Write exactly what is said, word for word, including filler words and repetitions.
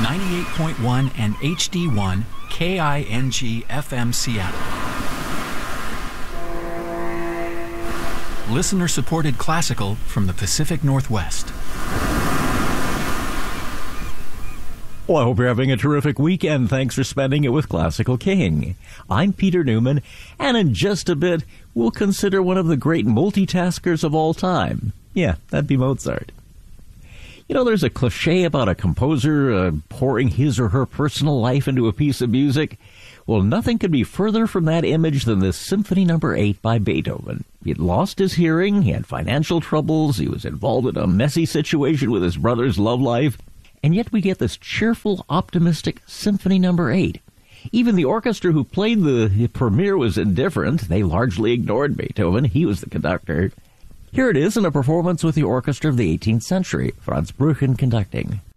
ninety-eight point one and H D one K I N G F M Seattle. Listener-supported classical from the Pacific Northwest. Well, I hope you're having a terrific weekend. Thanks for spending it with Classical King. I'm Peter Newman, and in just a bit, we'll consider one of the great multitaskers of all time. Yeah, that'd be Mozart. You know, there's a cliche about a composer uh, pouring his or her personal life into a piece of music. Well, nothing could be further from that image than this Symphony Number eight by Beethoven. He'd lost his hearing, he had financial troubles, he was involved in a messy situation with his brother's love life, and yet we get this cheerful, optimistic Symphony Number eight. Even the orchestra who played the premiere was indifferent. They largely ignored Beethoven. He was the conductor. Here it is in a performance with the orchestra of the eighteenth century, Franz Brüchen conducting.